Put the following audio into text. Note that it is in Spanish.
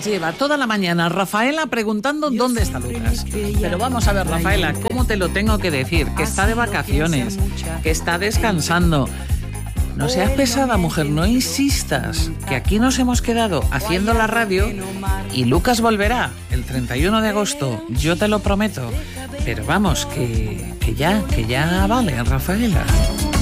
lleva toda la mañana Rafaela preguntando dónde está Lucas. Pero vamos a ver, Rafaela, ¿cómo te lo tengo que decir? Que está de vacaciones, que está descansando. No seas pesada, mujer, no insistas, que aquí nos hemos quedado haciendo la radio y Lucas volverá el 31 de agosto, yo te lo prometo. Pero vamos, que ya vale, Rafaela.